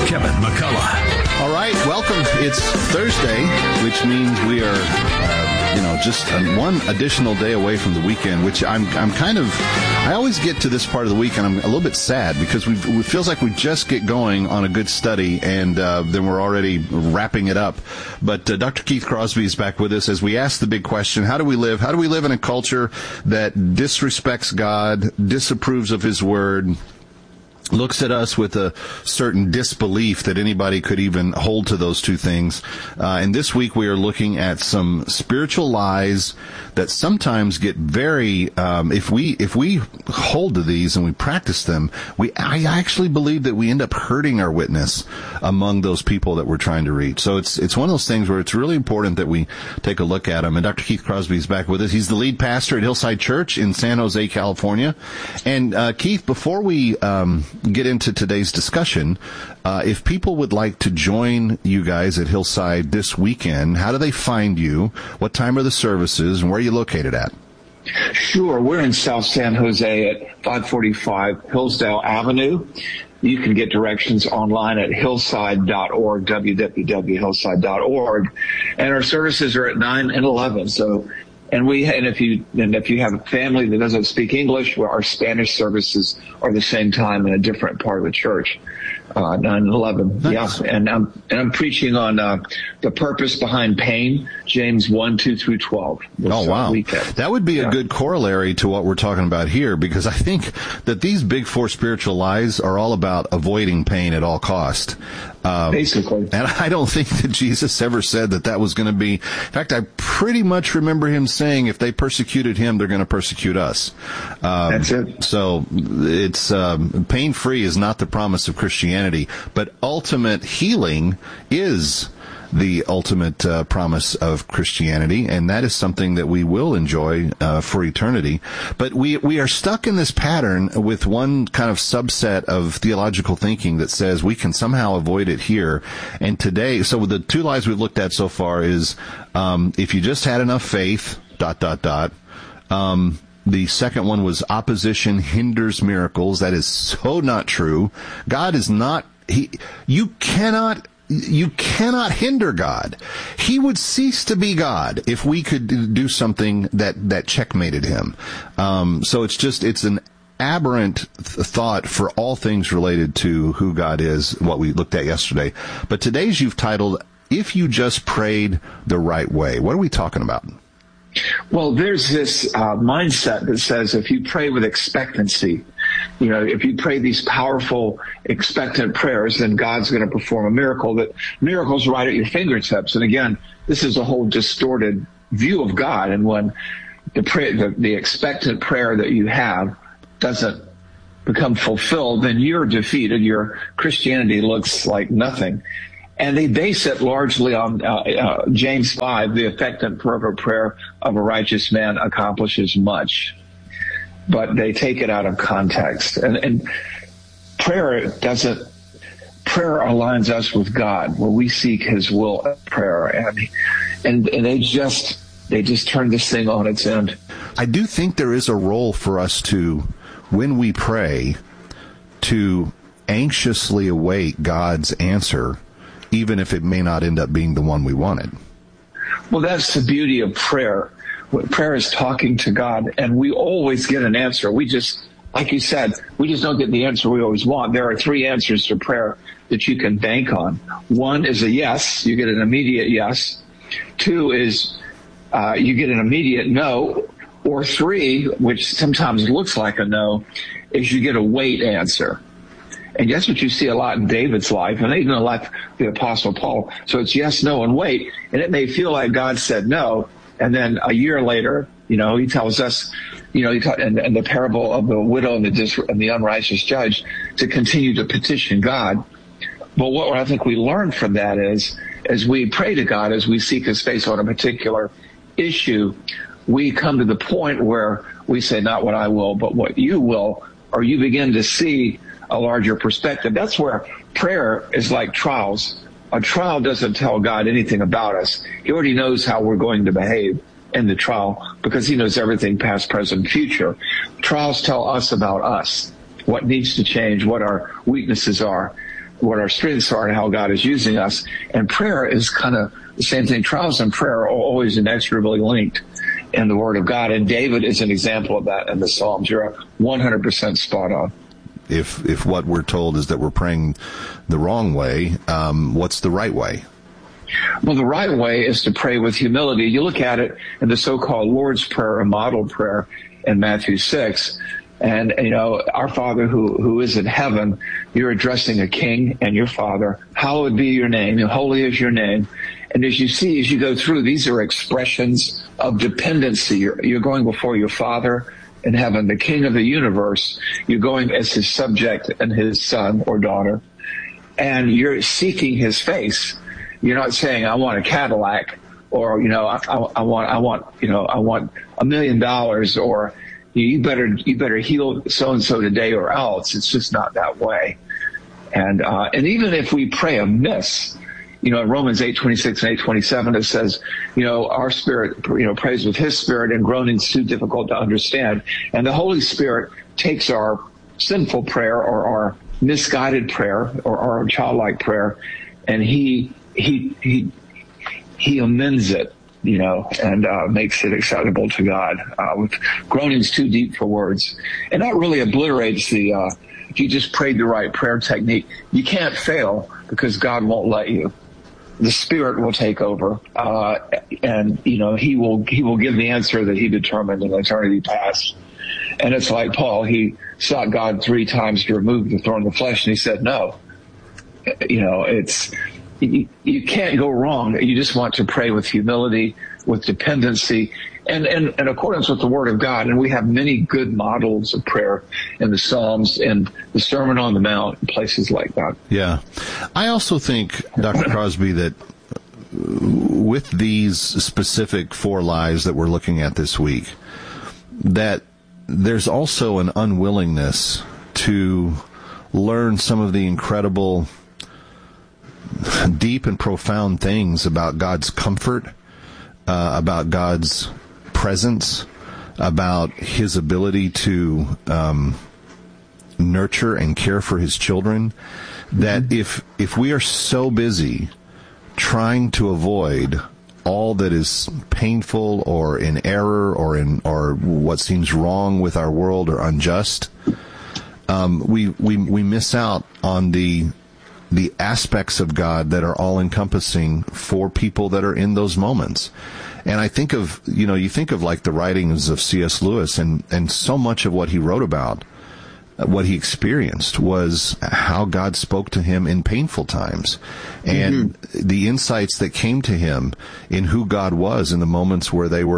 Kevin McCullough. All right, welcome. It's Thursday, which means we are, just one additional day away from the weekend, which I always get to this part of the week and I'm a little bit sad because it feels like we just get going on a good study and then we're already wrapping it up. But Dr. Keith Crosby is back with us as we ask the big question, how do we live? How do we live in a culture that disrespects God, disapproves of His Word, looks at us with a certain disbelief that anybody could even hold to those two things. And this week we are looking at some spiritual lies that sometimes get very, if we hold to these and we practice them, I actually believe that we end up hurting our witness among those people that we're trying to reach. So it's one of those things where it's really important that we take a look at them. And Dr. Keith Crosby is back with us. He's the lead pastor at Hillside Church in San Jose, California. And Keith, before we get into today's discussion, if people would like to join you guys at Hillside this weekend, how do they find you? What time are the services, and where are you located at? Sure. We're in South San Jose at 545 Hillsdale Avenue. You can get directions online at hillside.org, www.hillside.org. And our services are at 9 and 11. And if you have a family that doesn't speak English, well, our Spanish services are the same time in a different part of the church, 9 and 11. Nice. Yeah, and I'm preaching on the purpose behind pain, James 1, 2 through 12. Oh, wow. Weekend. That would be a good corollary to what we're talking about here, because I think that these big four spiritual lies are all about avoiding pain at all cost. Basically. And I don't think that Jesus ever said that was going to be. In fact, I pretty much remember him saying if they persecuted him, they're going to persecute us. That's it. So it's pain-free is not the promise of Christianity, but ultimate healing is the ultimate promise of Christianity, and that is something that we will enjoy for eternity. But we are stuck in this pattern with one kind of subset of theological thinking that says we can somehow avoid it here. And today, so the two lies we've looked at so far is if you just had enough faith, ... The second one was opposition hinders miracles. That is so not true. God is not, you cannot hinder God. He would cease to be God if we could do something that checkmated him. So it's an aberrant thought for all things related to who God is, what we looked at yesterday. But today's you've titled, If You Just Prayed the Right Way. What are we talking about? Well, there's this mindset that says if you pray with expectancy, if you pray these powerful, expectant prayers, then God's going to perform a miracle. That miracle's right at your fingertips. And again, this is a whole distorted view of God. And when the expectant prayer that you have doesn't become fulfilled, then you're defeated. Your Christianity looks like nothing. And they base it largely on James 5, the effective fervent prayer of a righteous man accomplishes much. But they take it out of context. And prayer aligns us with God, where we seek his will in prayer. And they just turn this thing on its end. I do think there is a role for us to, when we pray, to anxiously await God's answer, even if it may not end up being the one we wanted. Well, that's the beauty of prayer. Prayer is talking to God, and we always get an answer. We just, like you said, we just don't get the answer we always want. There are three answers to prayer that you can bank on. One is a yes. You get an immediate yes. Two is you get an immediate no. Or three, which sometimes looks like a no, is you get a wait answer. And that's what you see a lot in David's life, and even in the life of the Apostle Paul. So it's yes, no, and wait. And it may feel like God said no, and then a year later, he tells us, in the parable of the widow and the unrighteous judge, to continue to petition God. But what I think we learn from that is, as we pray to God, as we seek his face on a particular issue, we come to the point where we say, not what I will, but what you will, or you begin to see a larger perspective. That's where prayer is like trials. A trial doesn't tell God anything about us. He already knows how we're going to behave in the trial because he knows everything past, present, future. Trials tell us about us, what needs to change, what our weaknesses are. what our strengths are and how God is using us. And prayer is kind of the same thing. Trials and prayer are always inexorably linked in the Word of God. And David is an example of that in the Psalms. You're 100% spot on. If what we're told is that we're praying the wrong way, what's the right way? Well, the right way is to pray with humility. You look at it in the so-called Lord's Prayer, a model prayer in Matthew 6. And, our Father who is in heaven, you're addressing a king and your Father. Hallowed be your name, and holy is your name. And as you go through, these are expressions of dependency. You're going before your Father in heaven, the King of the universe. You're going as his subject and his son or daughter. And you're seeking his face. You're not saying, I want a Cadillac, or, I want $1 million, or you better heal so-and-so today or else. It's just not that way. And even if we pray amiss, in Romans 8:26 and 8:27, it says, our spirit, prays with his spirit, and groaning's too difficult to understand. And the Holy Spirit takes our sinful prayer or our misguided prayer or our childlike prayer, and he amends it, and makes it acceptable to God, with groanings too deep for words. And that really obliterates if you just prayed the right prayer technique, you can't fail because God won't let you. The Spirit will take over, and He will give the answer that He determined in eternity past. And it's like Paul, he sought God 3 times to remove the thorn of the flesh, and He said no. You can't go wrong. You just want to pray with humility, with dependency, and in accordance with the Word of God. And we have many good models of prayer in the Psalms and the Sermon on the Mount and places like that. Yeah. I also think, Dr. Crosby, that with these specific 4 lives that we're looking at this week, that there's also an unwillingness to learn some of the incredible, deep and profound things about God's comfort, about God's presence, about His ability to nurture and care for His children, that if we are so busy trying to avoid all that is painful or in error or what seems wrong with our world or unjust, we miss out on the aspects of God that are all-encompassing for people that are in those moments. And I think of, you think of like the writings of C.S. Lewis, and so much of what he wrote about, what he experienced, was how God spoke to him in painful times. And the insights that came to him in who God was in the moments where it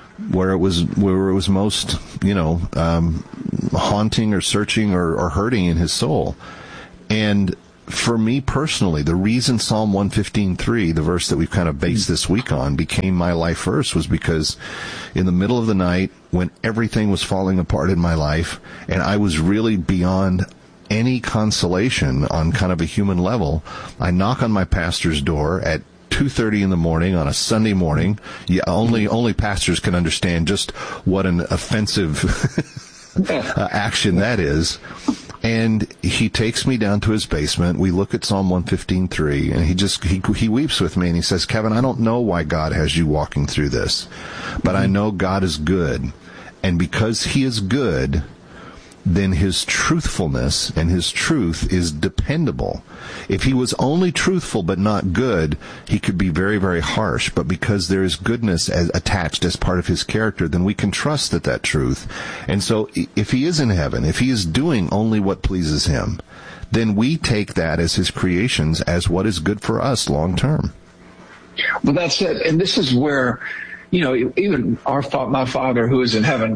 was most, haunting or searching or hurting in his soul. And for me personally, the reason Psalm 115:3, the verse that we've kind of based this week on, became my life verse was because in the middle of the night, when everything was falling apart in my life, and I was really beyond any consolation on kind of a human level, I knock on my pastor's door at 2:30 in the morning on a Sunday morning. Yeah, only pastors can understand just what an offensive action that is. And he takes me down to his basement. We look at Psalm 115:3, and he weeps with me, and he says, "Kevin, I don't know why God has you walking through this, but I know God is good. And because He is good, then His truthfulness and His truth is dependable. If He was only truthful but not good, He could be very, very harsh. But because there is goodness attached as part of His character, then we can trust that truth. And so if He is in heaven, if He is doing only what pleases Him, then we take that as His creations as what is good for us long term." Well, that's it. And this is where, even my Father who is in heaven,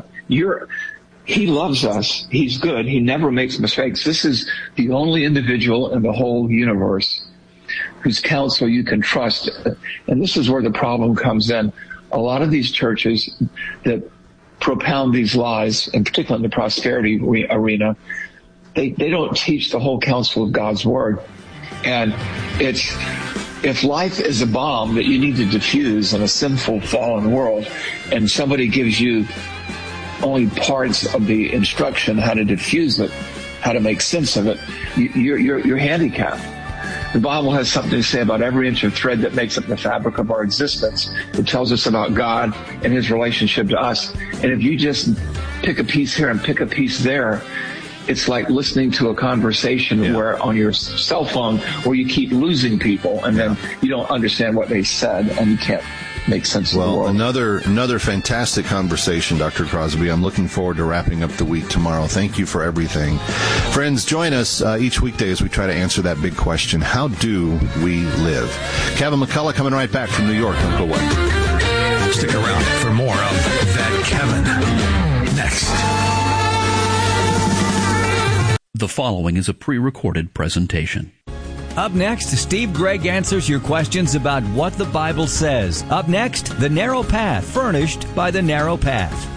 He loves us. He's good. He never makes mistakes. This is the only individual in the whole universe whose counsel you can trust. And this is where the problem comes in. A lot of these churches that propound these lies, and particularly in the prosperity arena, they don't teach the whole counsel of God's Word. And if life is a bomb that you need to diffuse in a sinful, fallen world, and somebody gives you only parts of the instruction how to diffuse it, how to make sense of it, you're handicapped. The Bible has something to say about every inch of thread that makes up the fabric of our existence. It tells us about God and his relationship to us. And if you just pick a piece here and pick a piece there, it's like listening to a conversation where on your cell phone where you keep losing people and then you don't understand what they said and you can't make sense of the world. Another fantastic conversation, Dr. Crosby. I'm looking forward to wrapping up the week tomorrow. Thank you for everything. Friends, join us each weekday as we try to answer that big question, how do we live? Kevin McCullough coming right back from New York. Don't go away. Stick around for more of That Kevin next. The following is a pre-recorded presentation. Up next, Steve Gregg answers your questions about what the Bible says. Up next, The Narrow Path, furnished by The Narrow Path.